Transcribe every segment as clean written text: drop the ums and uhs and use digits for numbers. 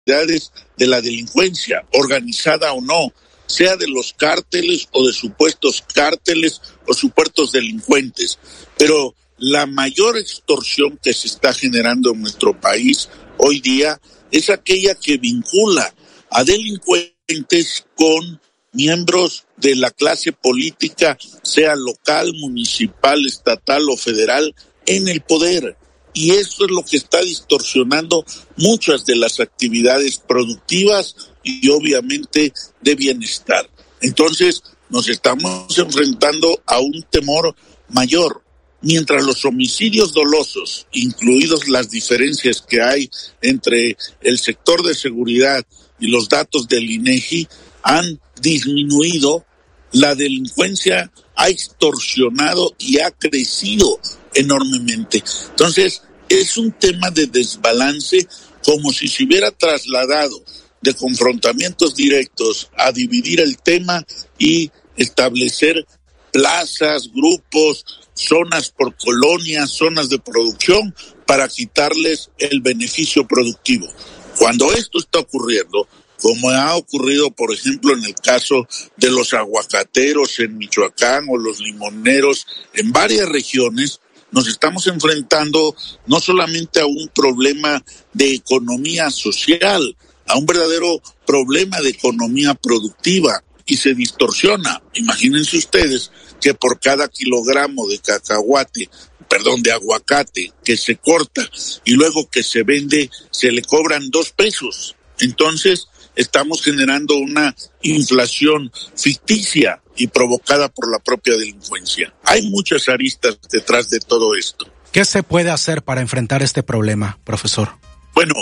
de la delincuencia, organizada o no, sea de los cárteles o de supuestos cárteles o supuestos delincuentes. Pero la mayor extorsión que se está generando en nuestro país hoy día es aquella que vincula a delincuentes con miembros de la clase política, sea local, municipal, estatal o federal, en el poder. Y eso es lo que está distorsionando muchas de las actividades productivas y obviamente de bienestar. Entonces nos estamos enfrentando a un temor mayor. Mientras los homicidios dolosos, incluidos las diferencias que hay entre el sector de seguridad y los datos del INEGI, han disminuido, la delincuencia ha extorsionado y ha crecido enormemente. Entonces, es un tema de desbalance, como si se hubiera trasladado de confrontamientos directos a dividir el tema y establecer plazas, grupos, zonas por colonias, zonas de producción, para quitarles el beneficio productivo. Cuando esto está ocurriendo, como ha ocurrido, por ejemplo, en el caso de los aguacateros en Michoacán o los limoneros en varias regiones, nos estamos enfrentando no solamente a un problema de economía social, a un verdadero problema de economía productiva, y se distorsiona. Imagínense ustedes que por cada kilogramo de de aguacate que se corta y luego que se vende, se le cobran 2 pesos. Entonces, estamos generando una inflación ficticia y provocada por la propia delincuencia. Hay muchas aristas detrás de todo esto. ¿Qué se puede hacer para enfrentar este problema, profesor? Bueno,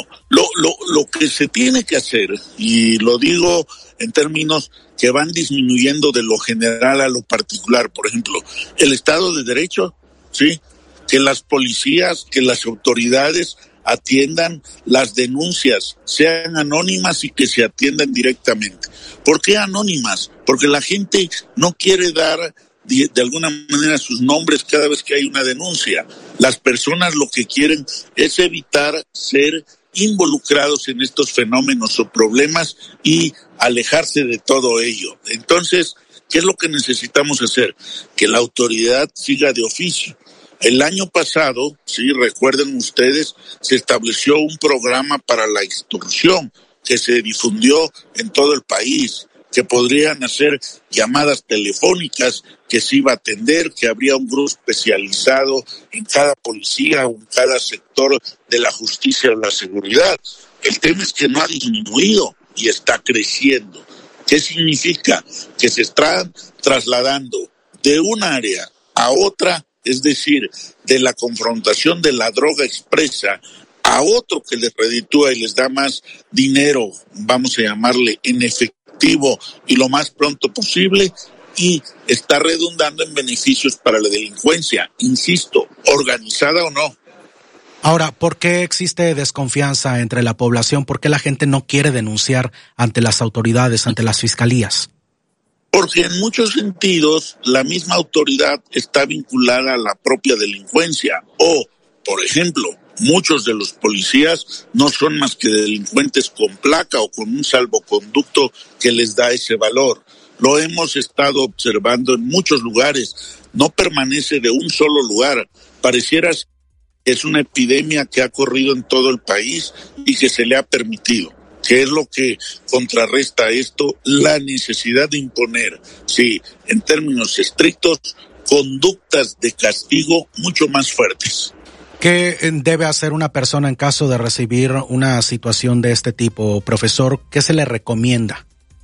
lo que se tiene que hacer, y lo digo en términos que van disminuyendo de lo general a lo particular, por ejemplo, el Estado de Derecho, ¿sí? Que las policías, que las autoridades atiendan las denuncias, sean anónimas y que se atiendan directamente. ¿Por qué anónimas? Porque la gente no quiere dar de alguna manera sus nombres cada vez que hay una denuncia. Las personas lo que quieren es evitar ser involucrados en estos fenómenos o problemas y alejarse de todo ello. Entonces, ¿qué es lo que necesitamos hacer? Que la autoridad siga de oficio. El año pasado, sí, recuerden ustedes, se estableció un programa para la extorsión que se difundió en todo el país, que podrían hacer llamadas telefónicas, que se iba a atender, que habría un grupo especializado en cada policía o en cada sector de la justicia o la seguridad. El tema es que no ha disminuido y está creciendo. ¿Qué significa? Que se están trasladando de un área a otra, es decir, de la confrontación de la droga expresa a otro que les reditúa y les da más dinero, vamos a llamarle en efectivo y lo más pronto posible, y está redundando en beneficios para la delincuencia, insisto, organizada o no. Ahora, ¿por qué existe desconfianza entre la población? ¿Por qué la gente no quiere denunciar ante las autoridades, ante las fiscalías? Porque en muchos sentidos la misma autoridad está vinculada a la propia delincuencia. O, por ejemplo, muchos de los policías no son más que delincuentes con placa o con un salvoconducto que les da ese valor. Lo hemos estado observando en muchos lugares. No permanece de un solo lugar. Pareciera que es una epidemia que ha corrido en todo el país y que se le ha permitido. ¿Qué es lo que contrarresta esto? La necesidad de imponer, sí, en términos estrictos, conductas de castigo mucho más fuertes. ¿Qué debe hacer una persona en caso de recibir una situación de este tipo, profesor? ¿Qué se le recomienda?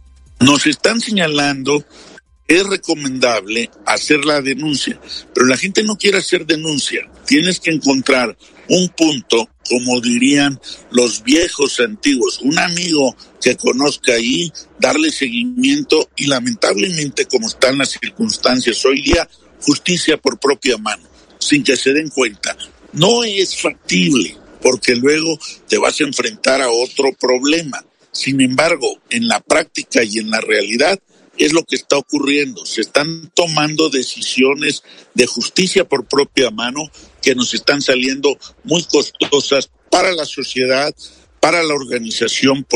Nos están señalando que es recomendable hacer la denuncia, pero la gente no quiere hacer denuncia. Tienes que encontrar un punto, como dirían los viejos antiguos, un amigo que conozca ahí, darle seguimiento y lamentablemente, como están las circunstancias hoy día, justicia por propia mano, sin que se den cuenta. No es factible, porque luego te vas a enfrentar a otro problema. Sin embargo, en la práctica y en la realidad es lo que está ocurriendo. Se están tomando decisiones de justicia por propia mano que nos están saliendo muy costosas para la sociedad, para la organización